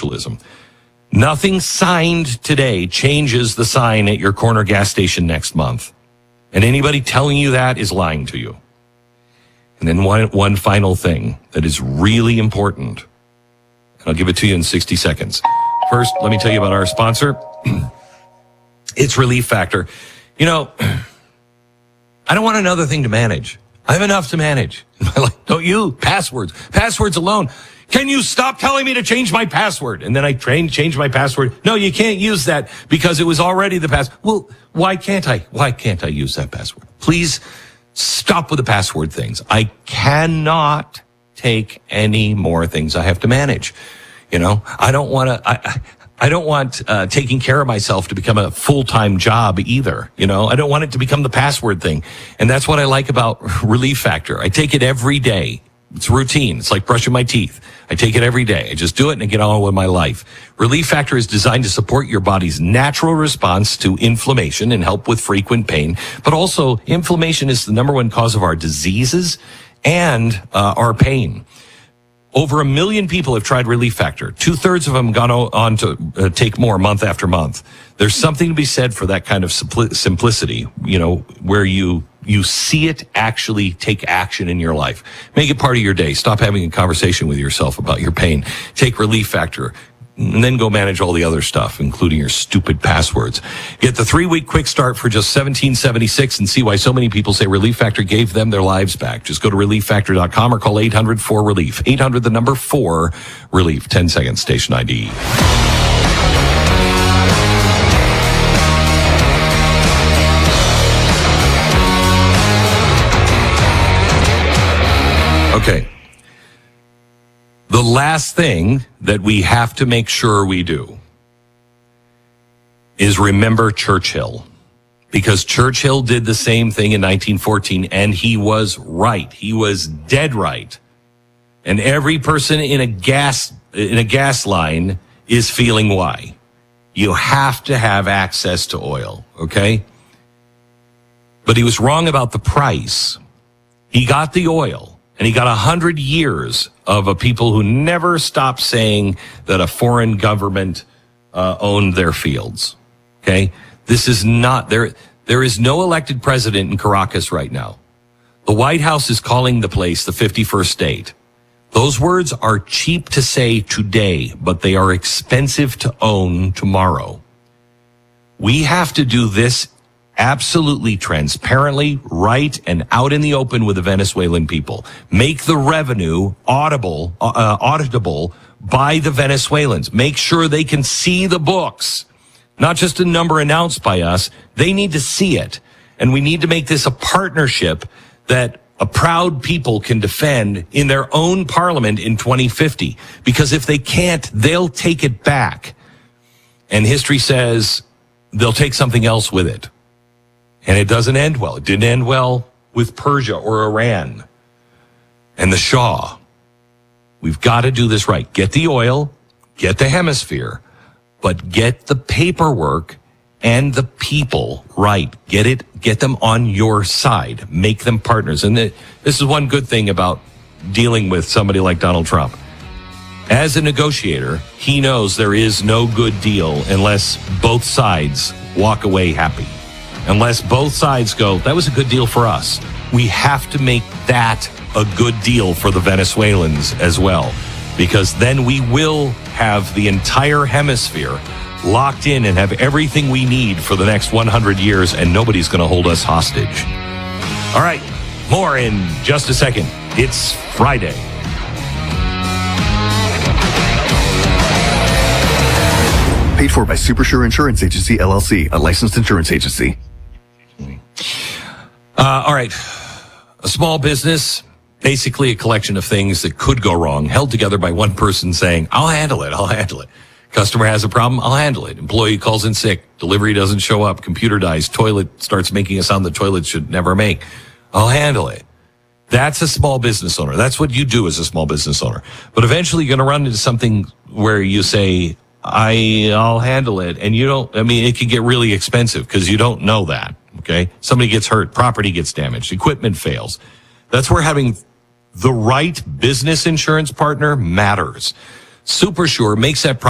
socialism. Nothing signed today changes the sign at your corner gas station next month. And anybody telling you that is lying to you. And then one final thing that is really important. And I'll give it to you in 60 seconds. First, let me tell you about our sponsor. It's Relief Factor. You know, I don't want another thing to manage. I have enough to manage. Don't you? Passwords. Passwords alone. Can you stop telling me to change my password? And then I change my password. No, you can't use that because it was already the password. Well, why can't I? Why can't I use that password? Please stop with the password things. I cannot take any more things I have to manage. You know, I don't want taking care of myself to become a full-time job either. You know, I don't want it to become the password thing. And that's what I like about Relief Factor. I take it every day. It's routine. It's like brushing my teeth. I take it every day. I just do it and I get on with my life. Relief Factor is designed to support your body's natural response to inflammation and help with frequent pain. But also, inflammation is the number one cause of our diseases and our pain. Over 1 million people have tried Relief Factor. 2/3 of them have gone on to take more month after month. There's something to be said for that kind of simplicity, you know, where you see it actually take action in your life. Make it part of your day. Stop having a conversation with yourself about your pain. Take Relief Factor. And then go manage all the other stuff, including your stupid passwords. Get the 3-week quick start for just $17.76 and see why so many people say Relief Factor gave them their lives back. Just go to ReliefFactor.com or call 800-4RELIEF. 800, the number 4, RELIEF. 10 seconds, station ID. Okay. The last thing that we have to make sure we do is remember Churchill, because Churchill did the same thing in 1914, and he was right. He was dead right. And every person in a gas line is feeling why. You have to have access to oil, okay? But he was wrong about the price. He got the oil. And he got 100 years of a people who never stopped saying that a foreign government owned their fields. Okay? This is not, there is no elected president in Caracas right now. The White House is calling the place the 51st state. Those words are cheap to say today, but they are expensive to own tomorrow. We have to do this absolutely transparently, right, and out in the open with the Venezuelan people. Make the revenue auditable by the Venezuelans. Make sure they can see the books, not just a number announced by us. They need to see it. And we need to make this a partnership that a proud people can defend in their own parliament in 2050. Because if they can't, they'll take it back. And history says they'll take something else with it. And it doesn't end well. It didn't end well with Persia or Iran and the Shah. We've got to do this right. Get the oil, get the hemisphere, but get the paperwork and the people right. Get them on your side. Make them partners. And this is one good thing about dealing with somebody like Donald Trump. As a negotiator, he knows there is no good deal unless both sides walk away happy. Unless both sides go, that was a good deal for us. We have to make that a good deal for the Venezuelans as well, because then we will have the entire hemisphere locked in and have everything we need for the next 100 years, and nobody's going to hold us hostage. All right, more in just a second. It's Friday. Paid for by Supersure Insurance Agency, LLC, a licensed insurance agency. All right. A small business, basically a collection of things that could go wrong, held together by one person saying, I'll handle it. Customer has a problem, I'll handle it. Employee calls in sick, delivery doesn't show up, computer dies, toilet starts making a sound the toilet should never make. I'll handle it. That's a small business owner. That's what you do as a small business owner. But eventually you're going to run into something where you say, I'll handle it. And it can get really expensive because you don't know that. Okay. Somebody gets hurt. Property gets damaged. Equipment fails. That's where having the right business insurance partner matters. Supersure makes that